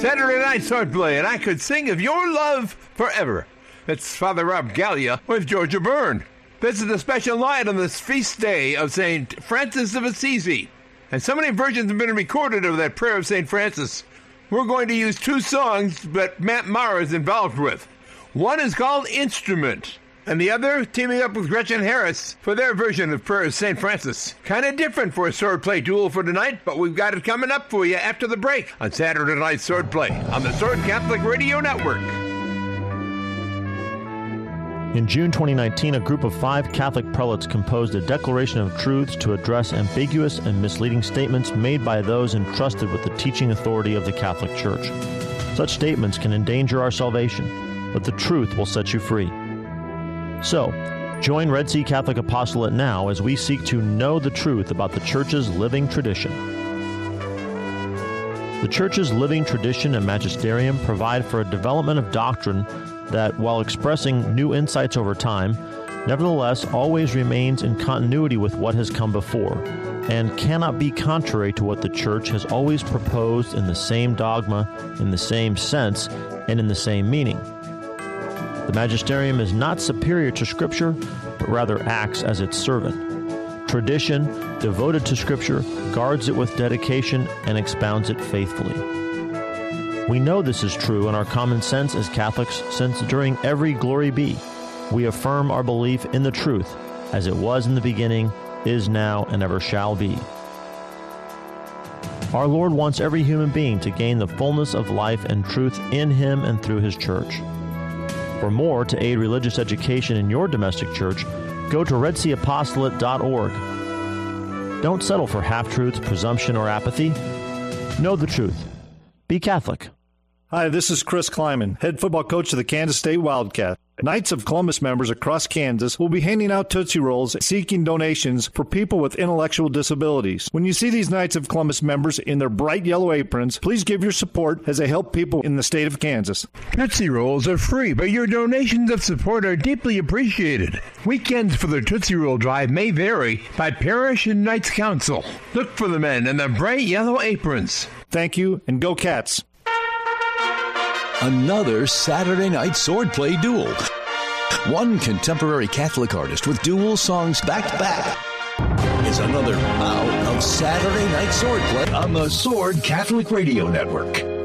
Saturday Night Swordplay, and I could sing of your love forever. It's Father Rob Gallia with Georgia Byrne. This is a special night on this feast day of St. Francis of Assisi. And so many versions have been recorded of that prayer of St. Francis. We're going to use two songs that Matt Maher is involved with. One is called Instrument, and the other teaming up with Gretchen Harris for their version of Prayer of St. Francis. Kind of different for a swordplay duel for tonight, but we've got it coming up for you after the break on Saturday Night Swordplay on the Sword Catholic Radio Network. In June 2019, a group of 5 Catholic prelates composed a declaration of truths to address ambiguous and misleading statements made by those entrusted with the teaching authority of the Catholic Church. Such statements can endanger our salvation, but the truth will set you free. So, join Red Sea Catholic Apostolate now as we seek to know the truth about the Church's living tradition. The Church's living tradition and magisterium provide for a development of doctrine that, while expressing new insights over time, nevertheless always remains in continuity with what has come before, and cannot be contrary to what the Church has always proposed in the same dogma, in the same sense, and in the same meaning. The magisterium is not superior to Scripture, but rather acts as its servant. Tradition, devoted to Scripture, guards it with dedication and expounds it faithfully. We know this is true in our common sense as Catholics, since during every Glory Be, we affirm our belief in the truth, as it was in the beginning, is now, and ever shall be. Our Lord wants every human being to gain the fullness of life and truth in Him and through His Church. For more to aid religious education in your domestic church, go to redseaapostolate.org. Don't settle for half-truths, presumption, or apathy. Know the truth. Be Catholic. Hi, this is Chris Kleiman, head football coach of the Kansas State Wildcats. Knights of Columbus members across Kansas will be handing out Tootsie Rolls, seeking donations for people with intellectual disabilities. When you see these Knights of Columbus members in their bright yellow aprons, please give your support as they help people in the state of Kansas. Tootsie Rolls are free, but your donations of support are deeply appreciated. Weekends for the Tootsie Roll Drive may vary by parish and Knights Council. Look for the men in the bright yellow aprons. Thank you, and go Cats. Another Saturday Night Swordplay duel. One contemporary Catholic artist with dual songs back-to-back is another bout of Saturday Night Swordplay on the Sword Catholic Radio Network.